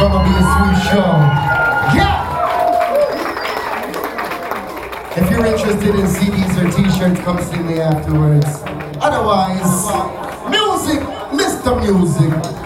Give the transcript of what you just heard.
gonna be a sweet show. Yeah! If you're interested in CDs or t-shirts, come see me afterwards. Otherwise, music, Mr. Music.